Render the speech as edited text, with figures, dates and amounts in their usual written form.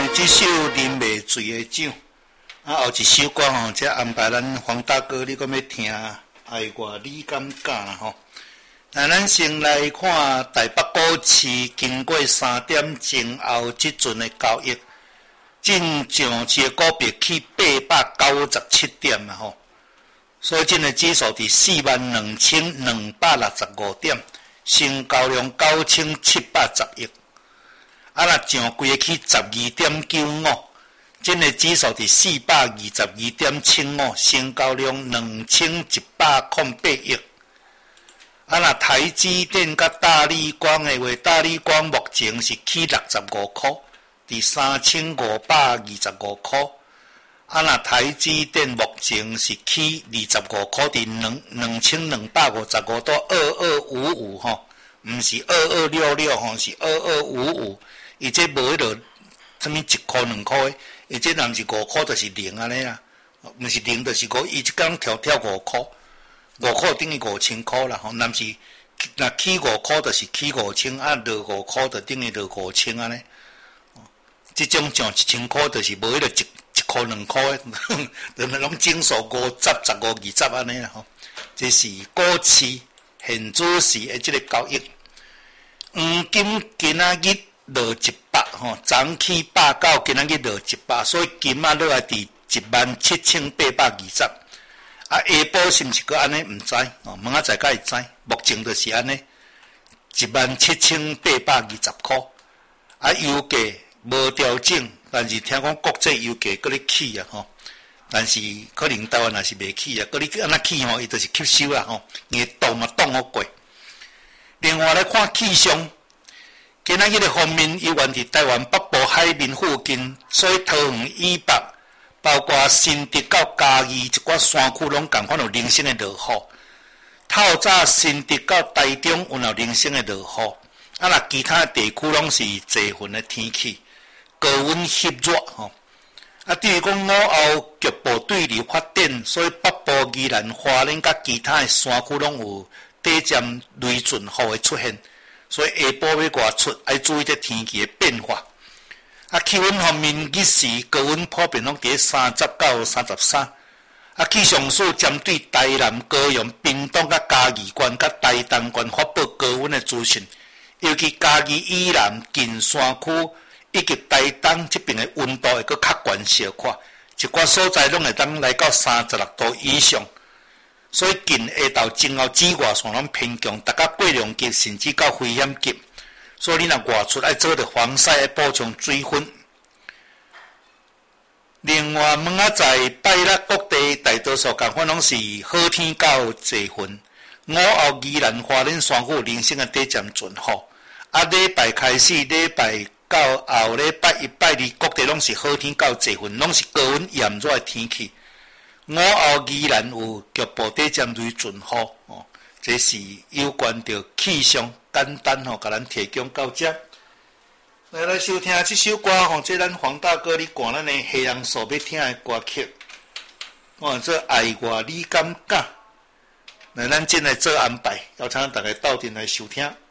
这首啉袂醉的酒，后一首歌吼，则安排咱黄大哥，你讲要听爱我你敢敢啦吼。那咱先来看台北股市经过3点前后即阵的交易，正上市股票去897点啦吼，所以今个指数伫42265点，成交量9710亿。若上规个去12.95，今个指数伫422.75，成交量2108亿。若台积电甲大立光的话，大立光目前是起65块，伫3525块。若台积电目前是起25块，伫2255到2255吼，毋是2266吼，是2255。伊这无迄落什物1块2块的，伊这若毋是5块，就是0安尼啦，毋是0就是5，伊一工跳5块，5块等于5000块啦吼。若起5块，就是起5000，落5块就等于落5000安尼。即种上1000块，就是无迄落1块2块的，拢整数50、15、20安尼啦吼。这是股市现主时的即个交易。黄金今仔日落100吼，昨起89，今仔日落100，所以金落来伫17820。下晡是毋是搁安尼？毋知哦，问仔才会知。目前就是安尼，17820块。油价无调整，但是听讲国际油价搁咧起啊吼。但是可能台湾也是袂起啊，搁咧安那起吼，伊就是吸收啦吼，硬动嘛动好过。另外来看气象。今仔日的方面，伊原伫台湾北部海面附近，所以桃园以北，包括新竹到嘉义一寡山区，拢共款有零星的落雨。透早新竹到台中有零星的落雨，若其他地区拢是侪云的天气，高温湿热吼。对于讲午后局部对流发展，所以北部宜兰花莲甲其他的山区拢有短暂雷阵雨的出现。所以下晡要外出，要注意这天气的变化。气温方面，日时高温普遍拢伫30到33。气象署针对台南、高雄、屏东甲嘉义县甲台东县发布高温的资讯，尤其嘉义以南近山区以及台东这边的温度会搁较悬小可，一寡所在拢会当来到36度以上。所以近下昼前后紫外线拢偏强，达到过量级甚至到危险级。所以你若外出要做着防晒，要补充水分。另外，问仔在拜六各地大多数共款拢是好天到济云。午后宜兰花莲山区零星的短暂阵雨。礼拜开始，礼拜到后礼拜1、拜2，各地拢是好天到济云，拢是高温炎热的天气。午后依然有局部短暂雷阵雨哦，这是有关着气象简单吼，甲咱提供到这。来收听这首歌吼，这咱黄大哥你赶咱的黑人所要听的歌曲，这爱我你敢敢？来，咱进来做安排，邀请大家到店来收听。